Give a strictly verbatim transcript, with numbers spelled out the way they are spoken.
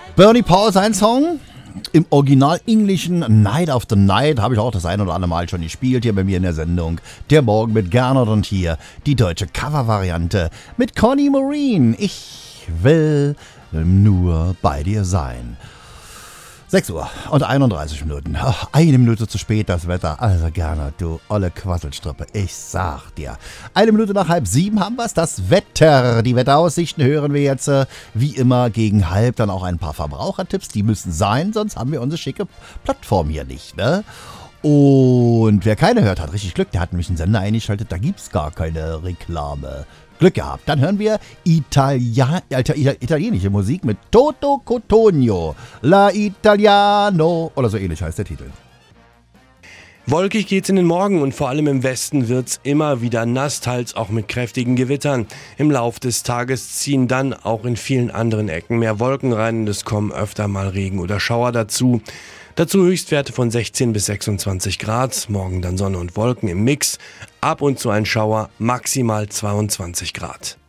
Bernie Paul, sein Song im Original englischen Night After Night, habe ich auch das ein oder andere Mal schon gespielt hier bei mir in der Sendung. Der Morgen mit Gernot und hier die deutsche Covervariante mit Connie Maureen. Ich will nur bei dir sein. sechs Uhr und einunddreißig Minuten. Ach, eine Minute zu spät das Wetter. Also Gernot, du olle Quasselstrippe. Ich sag dir. Eine Minute nach halb sieben haben wir's. Das Wetter. Die Wetteraussichten hören wir jetzt äh, wie immer gegen halb. Dann auch ein paar Verbrauchertipps. Die müssen sein, sonst haben wir unsere schicke Plattform hier nicht, ne? Und wer keine hört, hat richtig Glück. Der hat nämlich einen Sender eingeschaltet. Da gibt's gar keine Reklame. Glück gehabt. Dann hören wir Italia- italienische Musik mit Toto Cotugno. La Italiano. Oder so ähnlich heißt der Titel. Wolkig geht's in den Morgen und vor allem im Westen wird's immer wieder nass, teils auch mit kräftigen Gewittern. Im Lauf des Tages ziehen dann auch in vielen anderen Ecken mehr Wolken rein und es kommen öfter mal Regen oder Schauer dazu. Dazu Höchstwerte von sechzehn bis sechsundzwanzig Grad, morgen dann Sonne und Wolken im Mix, ab und zu ein Schauer, maximal zweiundzwanzig Grad.